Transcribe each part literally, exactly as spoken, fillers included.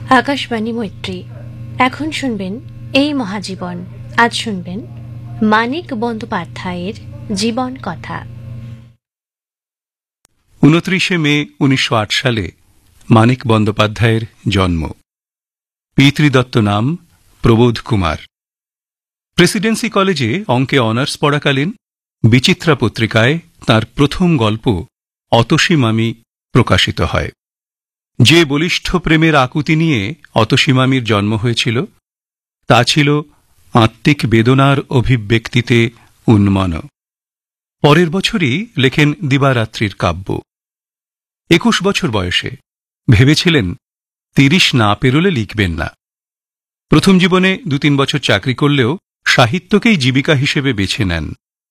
আকাশবাণী মৈত্রী। এখন শুনবেন এই মহাজীবন। আজ শুনবেন মানিক বন্দ্যোপাধ্যায়ের জীবন কথা। উনত্রিশে মে উনিশশো আট সালে মানিক বন্দ্যোপাধ্যায়ের জন্ম। পিতৃদত্ত নাম প্রবোধ কুমার। প্রেসিডেন্সি কলেজে অঙ্কে অনার্স পড়াকালীন বিচিত্রা পত্রিকায় তার প্রথম গল্প অতসী মামি প্রকাশিত হয়। যে বলিষ্ঠ প্রেমের আকুতি নিয়ে অতসী মামির জন্ম হয়েছিল তা ছিল আত্মিক বেদনার অভিব্যক্তিতে উন্মন। পরের বছরই লেখেন দিবারাত্রির কাব্য। একুশ বছর বয়সে ভেবেছিলেন তিরিশ না পেরোলে লিখবেন না। প্রথম জীবনে দু তিন বছর চাকরি করলেও সাহিত্যকেই জীবিকা হিসেবে বেছে নেন।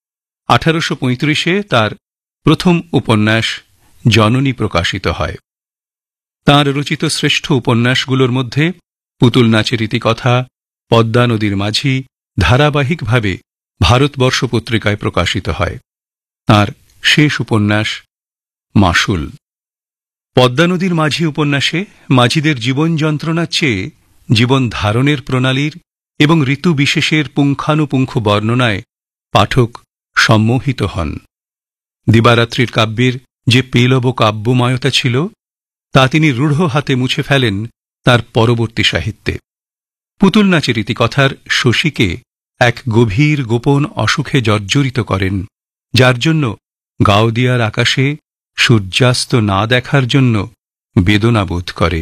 আঠারোশো পঁয়ত্রিশে তার প্রথম উপন্যাস জননী প্রকাশিত হয়। তাঁর রচিত শ্রেষ্ঠ উপন্যাসগুলোর মধ্যে পুতুল নাচের ইতিকথা, পদ্মা নদীর মাঝি ধারাবাহিকভাবে ভারতবর্ষ পত্রিকায় প্রকাশিত হয়। তাঁর শেষ উপন্যাস মাসুল। পদ্মা নদীর মাঝি উপন্যাসে মাঝিদের জীবন যন্ত্রণার চেয়ে জীবন ধারণের প্রণালীর এবং ঋতু বিশেষের পুঙ্খানুপুঙ্খ বর্ণনায় পাঠক সম্মোহিত হন। দিবারাত্রির কাব্যের যে পেলব কাব্যময়তা ছিল তা তিনি রূঢ় হাতে মুছে ফেলেন তার পরবর্তী সাহিত্যে। পুতুল নাচের ইতিকথার শশীকে এক গভীর গোপন অসুখে জর্জরিত করেন, যার জন্য গাওদিয়ার আকাশে সূর্যাস্ত না দেখার জন্য বেদনা বোধ করে।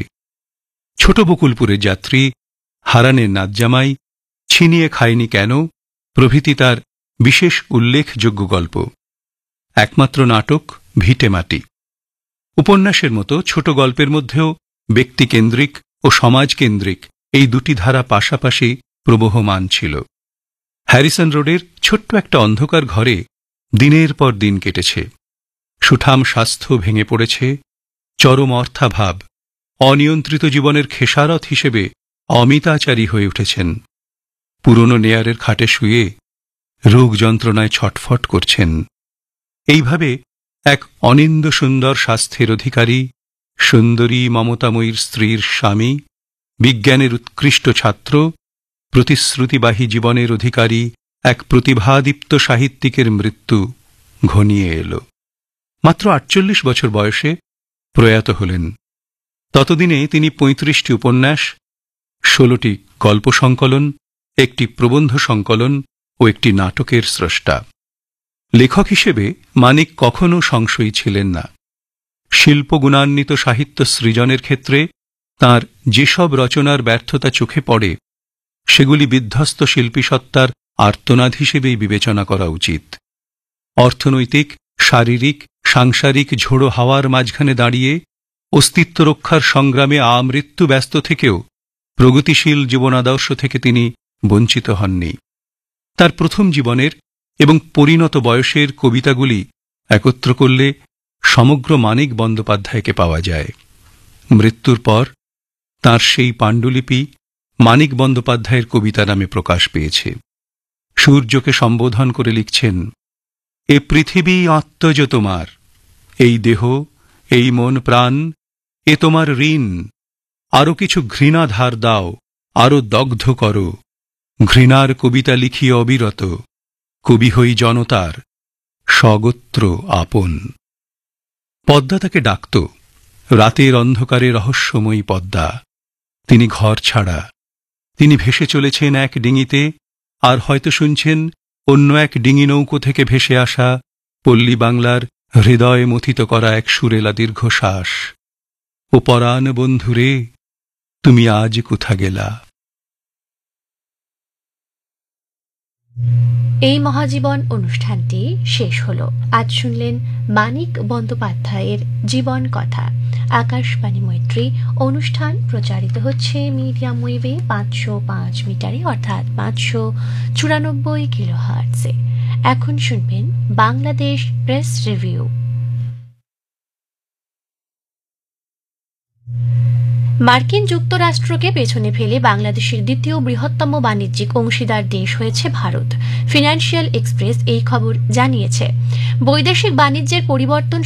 ছোট বকুলপুরের যাত্রী, হারানের নাতজামাই, ছিনিয়ে খায়নি কেন প্রভৃতি তার বিশেষ উল্লেখযোগ্য গল্প। একমাত্র নাটক ভিটেমাটি। উপন্যাসের মতো ছোট গল্পের মধ্যেও ব্যক্তিকেন্দ্রিক ও সমাজকেন্দ্রিক এই দুটি ধারা পাশাপাশি প্রবহমান ছিল। হ্যারিসন রোডের ছোট্ট একটা অন্ধকার ঘরে দিনের পর দিন কেটেছে। সুঠাম স্বাস্থ্য ভেঙে পড়েছে, চরম অর্থাভাব, অনিয়ন্ত্রিত জীবনের খেসারত হিসেবে অমিতাচারী হয়ে উঠেছেন। পুরনো নেয়ারের খাটে শুয়ে রোগ যন্ত্রণায় ছটফট করছেন। এইভাবে এক অনিন্দ সুন্দর স্বাস্থ্যের অধিকারী, সুন্দরী মমতাময়ীর স্ত্রীর স্বামী, বিজ্ঞানের উৎকৃষ্ট ছাত্র, প্রতিশ্রুতিবাহী জীবনের অধিকারী এক প্রতিভাদীপ্ত সাহিত্যিকের মৃত্যু ঘনিয়ে এল। মাত্র আটচল্লিশ বছর বয়সে প্রয়াত হলেন। ততদিনে তিনি পঁয়ত্রিশটি উপন্যাস, ষোলোটি গল্প সংকলন, একটি প্রবন্ধ সংকলন ও একটি নাটকের স্রষ্টা। লেখক হিসেবে মানিক কখনো সংশয়ী ছিলেন না। শিল্পগুণান্বিত সাহিত্য সৃজনের ক্ষেত্রে তাঁর যেসব রচনার ব্যর্থতা চোখে পড়ে সেগুলি বিধ্বস্ত শিল্পীসত্তার আর্তনাদ হিসেবেই বিবেচনা করা উচিত। অর্থনৈতিক, শারীরিক, সাংসারিক ঝোড়ো হাওয়ার মাঝখানে দাঁড়িয়ে অস্তিত্ব রক্ষার সংগ্রামে আমৃত্যু ব্যস্ত থেকেও প্রগতিশীল জীবনাদর্শ থেকে তিনি বঞ্চিত হননি। তার প্রথম জীবনের এবং পরিণত বয়সের কবিতাগুলি একত্র করলে সমগ্র মানিক বন্দ্যোপাধ্যায়কে পাওয়া যায়। মৃত্যুর পর তাঁর সেই পাণ্ডুলিপি মানিক বন্দ্যোপাধ্যায়ের কবিতা নামে প্রকাশ পেয়েছে। সূর্যকে সম্বোধন করে লিখছেন, এ পৃথিবী আত্মজ তোমার, এই দেহ, এই মন প্রাণ, এ তোমার ঋণ। আরো কিছু ঘৃণা ধার দাও, আরো দগ্ধ করো। ঘৃণার কবিতা লিখি অবিরত, কবি হই জনতার, স্বগোত্র আপন। পদ্মা তাকে ডাকত, রাতের অন্ধকারে রহস্যময়ী পদ্মা। তিনি ঘর ছাড়া, তিনি ভেসে চলেছেন এক ডিঙিতে, আর হয়তো শুনছেন অন্য এক ডিঙি নৌকো থেকে ভেসে আসা পল্লী বাংলার হৃদয়ে মথিত করা এক সুরেলা দীর্ঘশ্বাস। ও পরাণ বন্ধুরে, তুমি আজ কোথা গেলা। এই মহাজীবন অনুষ্ঠানটি শেষ হল। আজ শুনলেন মানিক বন্দ্যোপাধ্যায়ের জীবন কথা। আকাশবাণী মৈত্রী অনুষ্ঠান প্রচারিত হচ্ছে মিডিয়াম ওয়েভে পাঁচশো পাঁচ মিটারে অর্থাৎ পাঁচশো চুরানব্বই কিলো হার্টসে। এখন শুনবেন বাংলাদেশ প্রেস রিভিউ। মার্কিন যুক্তরাষ্ট্রকে পেছনে ফেলে বাংলাদেশের দ্বিতীয় বৃহত্তম বাণিজ্যিক অংশীদার দেশ হয়েছে ভারত। ফিনান্সিয়াল এক্সপ্রেস এই খবর জানিয়েছে। বৈদেশিক বাণিজ্যের পরিবর্তন